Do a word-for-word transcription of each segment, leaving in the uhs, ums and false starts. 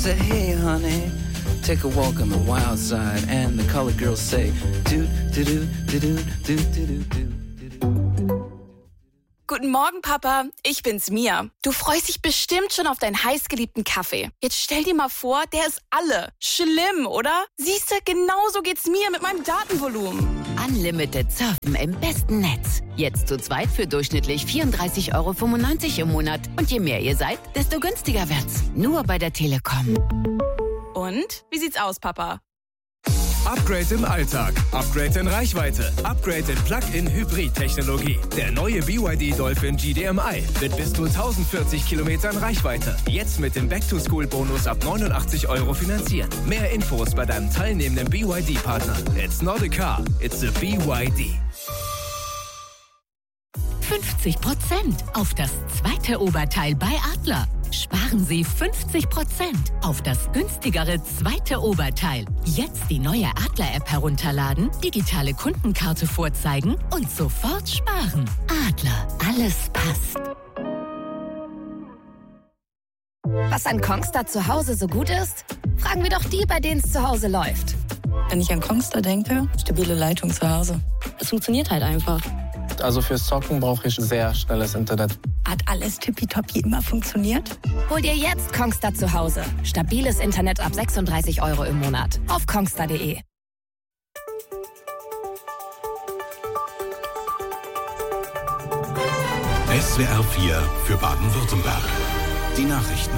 said, hey honey, take a walk on the wild side. And the colored girls say, do do do do do do do do. Guten Morgen, Papa. Ich bin's, Mia. Du freust dich bestimmt schon auf deinen heißgeliebten Kaffee. Jetzt stell dir mal vor, der ist alle. Schlimm, oder? Siehst du, genauso geht's mir mit meinem Datenvolumen. Unlimited Surfen im besten Netz. Jetzt zu zweit für durchschnittlich vierunddreißig Euro fünfundneunzig im Monat. Und je mehr ihr seid, desto günstiger wird's. Nur bei der Telekom. Und? Wie sieht's aus, Papa? Upgrade im Alltag, Upgrade in Reichweite, Upgrade in Plug-in-Hybrid-Technologie. Der neue B Y D Dolphin G D M I mit bis zu tausendvierzig Kilometern Reichweite. Jetzt mit dem Back-to-School-Bonus ab neunundachtzig Euro finanzieren. Mehr Infos bei deinem teilnehmenden B Y D-Partner. It's not a car, it's a B Y D. fünfzig Prozent auf das zweite Oberteil bei Adler. Sparen Sie fünfzig Prozent auf das günstigere zweite Oberteil. Jetzt die neue Adler-App herunterladen, digitale Kundenkarte vorzeigen und sofort sparen. Adler, alles passt. Was an Kongstar zu Hause so gut ist? Fragen wir doch die, bei denen es zu Hause läuft. Wenn ich an Kongstar denke, stabile Leitung zu Hause. Es funktioniert halt einfach. Also fürs Zocken brauche ich sehr schnelles Internet. Hat alles tippitoppi immer funktioniert? Hol dir jetzt Kongstar zu Hause. Stabiles Internet ab sechsunddreißig Euro im Monat. Auf kongstar punkt de. S W R vier für Baden-Württemberg. Die Nachrichten.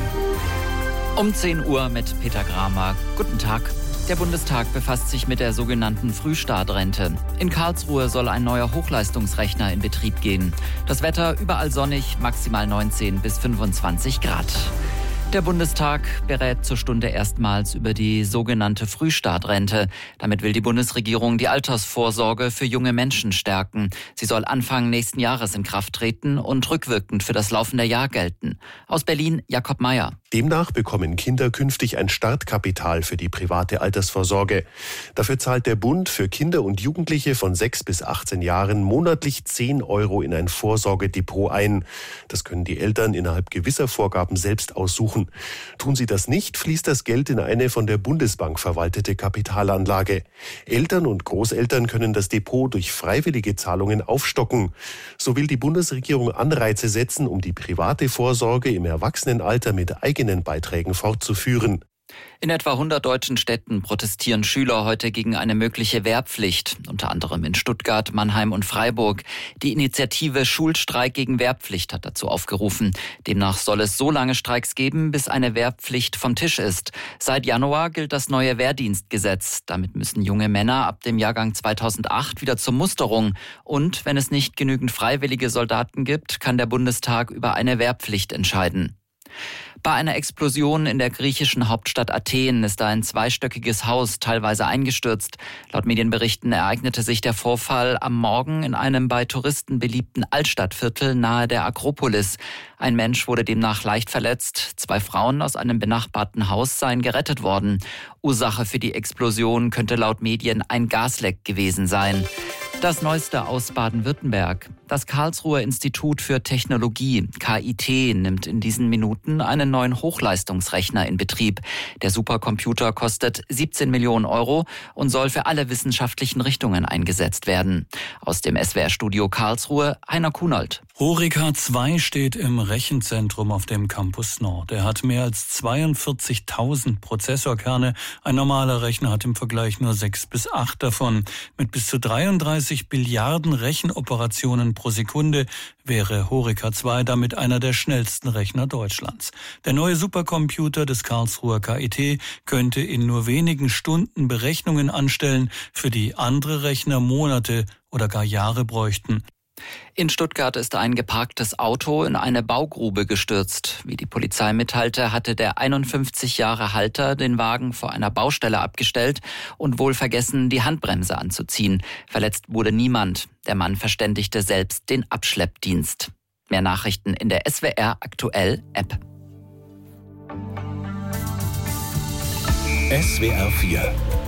Um zehn Uhr mit Peter Gramer. Guten Tag. Der Bundestag befasst sich mit der sogenannten Frühstartrente. In Karlsruhe soll ein neuer Hochleistungsrechner in Betrieb gehen. Das Wetter überall sonnig, maximal neunzehn bis fünfundzwanzig Grad. Der Bundestag berät zur Stunde erstmals über die sogenannte Frühstartrente. Damit will die Bundesregierung die Altersvorsorge für junge Menschen stärken. Sie soll Anfang nächsten Jahres in Kraft treten und rückwirkend für das laufende Jahr gelten. Aus Berlin Jakob Meyer. Demnach bekommen Kinder künftig ein Startkapital für die private Altersvorsorge. Dafür zahlt der Bund für Kinder und Jugendliche von sechs bis achtzehn Jahren monatlich zehn Euro in ein Vorsorgedepot ein. Das können die Eltern innerhalb gewisser Vorgaben selbst aussuchen. Tun sie das nicht, fließt das Geld in eine von der Bundesbank verwaltete Kapitalanlage. Eltern und Großeltern können das Depot durch freiwillige Zahlungen aufstocken. So will die Bundesregierung Anreize setzen, um die private Vorsorge im Erwachsenenalter mit eigenen Beiträgen fortzuführen. In etwa hundert deutschen Städten protestieren Schüler heute gegen eine mögliche Wehrpflicht, unter anderem in Stuttgart, Mannheim und Freiburg. Die Initiative Schulstreik gegen Wehrpflicht hat dazu aufgerufen. Demnach soll es so lange Streiks geben, bis eine Wehrpflicht vom Tisch ist. Seit Januar gilt das neue Wehrdienstgesetz. Damit müssen junge Männer ab dem Jahrgang zweitausendacht wieder zur Musterung. Und wenn es nicht genügend freiwillige Soldaten gibt, kann der Bundestag über eine Wehrpflicht entscheiden. Bei einer Explosion in der griechischen Hauptstadt Athen ist ein zweistöckiges Haus teilweise eingestürzt. Laut Medienberichten ereignete sich der Vorfall am Morgen in einem bei Touristen beliebten Altstadtviertel nahe der Akropolis. Ein Mensch wurde demnach leicht verletzt. Zwei Frauen aus einem benachbarten Haus seien gerettet worden. Ursache für die Explosion könnte laut Medien ein Gasleck gewesen sein. Das Neueste aus Baden-Württemberg. Das Karlsruher Institut für Technologie, K I T, nimmt in diesen Minuten einen neuen Hochleistungsrechner in Betrieb. Der Supercomputer kostet siebzehn Millionen Euro und soll für alle wissenschaftlichen Richtungen eingesetzt werden. Aus dem S W R-Studio Karlsruhe, Heiner Kunold. Horeca zwei steht im Rechenzentrum auf dem Campus Nord. Er hat mehr als zweiundvierzigtausend Prozessorkerne. Ein normaler Rechner hat im Vergleich nur sechs bis acht davon. Mit bis zu dreiunddreißig Billiarden Rechenoperationen pro Sekunde wäre Horeca zwei damit einer der schnellsten Rechner Deutschlands. Der neue Supercomputer des Karlsruher K I T könnte in nur wenigen Stunden Berechnungen anstellen, für die andere Rechner Monate oder gar Jahre bräuchten. In Stuttgart ist ein geparktes Auto in eine Baugrube gestürzt. Wie die Polizei mitteilte, hatte der einundfünfzig Jahre Halter den Wagen vor einer Baustelle abgestellt und wohl vergessen, die Handbremse anzuziehen. Verletzt wurde niemand. Der Mann verständigte selbst den Abschleppdienst. Mehr Nachrichten in der S W R Aktuell App. S W R vier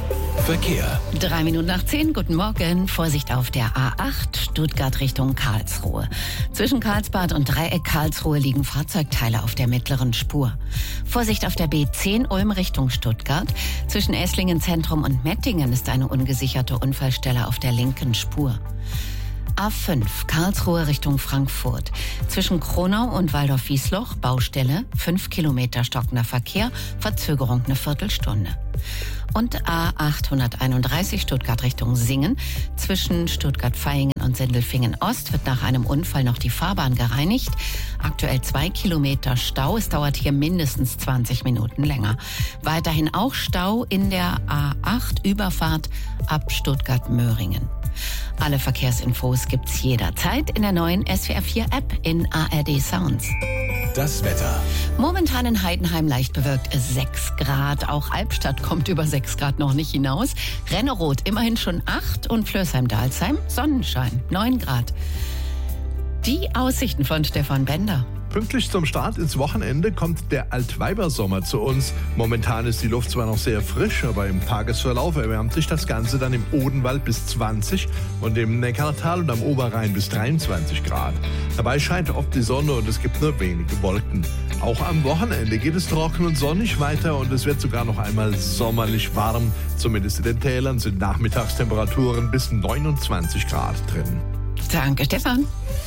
Verkehr. Drei Minuten nach zehn, guten Morgen. Vorsicht auf der A acht, Stuttgart Richtung Karlsruhe. Zwischen Karlsbad und Dreieck Karlsruhe liegen Fahrzeugteile auf der mittleren Spur. Vorsicht auf der B zehn, Ulm Richtung Stuttgart. Zwischen Esslingen Zentrum und Mettingen ist eine ungesicherte Unfallstelle auf der linken Spur. A fünf, Karlsruhe Richtung Frankfurt. Zwischen Kronau und Waldorf-Wiesloch, Baustelle, fünf Kilometer stockender Verkehr, Verzögerung eine Viertelstunde. Und A achthunderteinunddreißig, Stuttgart Richtung Singen. Zwischen Stuttgart-Vaihingen und Sindelfingen-Ost wird nach einem Unfall noch die Fahrbahn gereinigt. Aktuell zwei Kilometer Stau. Es dauert hier mindestens zwanzig Minuten länger. Weiterhin auch Stau in der A acht, Überfahrt ab Stuttgart-Möhringen. Alle Verkehrsinfos gibt's jederzeit in der neuen S W R vier App in A R D Sounds. Das Wetter. Momentan in Heidenheim leicht bewölkt sechs Grad. Auch Albstadt kommt über sechs Grad noch nicht hinaus. Renneroth immerhin schon acht und Flörsheim-Dalsheim Sonnenschein neun Grad. Die Aussichten von Stefan Bender. Pünktlich zum Start ins Wochenende kommt der Altweibersommer zu uns. Momentan ist die Luft zwar noch sehr frisch, aber im Tagesverlauf erwärmt sich das Ganze dann im Odenwald bis zwanzig und im Neckartal und am Oberrhein bis dreiundzwanzig Grad. Dabei scheint oft die Sonne und es gibt nur wenige Wolken. Auch am Wochenende geht es trocken und sonnig weiter und es wird sogar noch einmal sommerlich warm. Zumindest in den Tälern sind Nachmittagstemperaturen bis neunundzwanzig Grad drin. Danke, Stefan.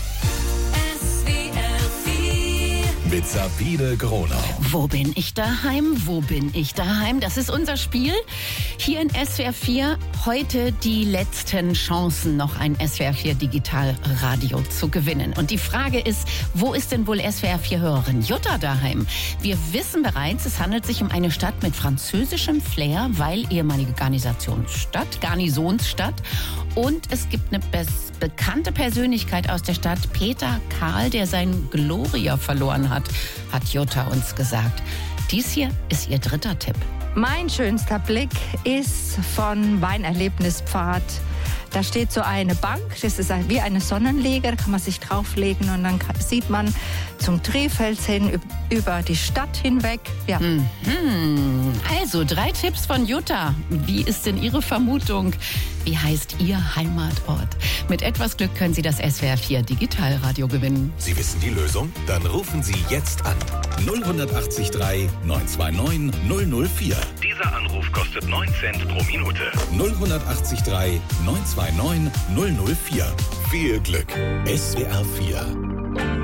Mit Sabine Gronau. Wo bin ich daheim? Wo bin ich daheim? Das ist unser Spiel. Hier in S W R vier heute die letzten Chancen, noch ein S W R vier Digitalradio zu gewinnen. Und die Frage ist, wo ist denn wohl S W R vier Hörerin Jutta daheim? Wir wissen bereits, es handelt sich um eine Stadt mit französischem Flair, weil ehemalige Garnisationsstadt, Garnisonsstadt. Und es gibt eine bes- bekannte Persönlichkeit aus der Stadt, Peter Karl, der sein Gloria verloren hat, hat Jutta uns gesagt. Dies hier ist ihr dritter Tipp. Mein schönster Blick ist von Weinerlebnispfad. Da steht so eine Bank, das ist wie eine Sonnenliege, da kann man sich drauflegen und dann sieht man zum Trefels hin, über die Stadt hinweg. Ja. Mhm. Also drei Tipps von Jutta. Wie ist denn Ihre Vermutung? Wie heißt Ihr Heimatort? Mit etwas Glück können Sie das S W R vier Digitalradio gewinnen. Sie wissen die Lösung? Dann rufen Sie jetzt an. null acht drei neun zwei neun null null vier. Dieser Anruf kostet neun Cent pro Minute. null acht drei neun zwei neun null null vier. Viel Glück. S W R vier.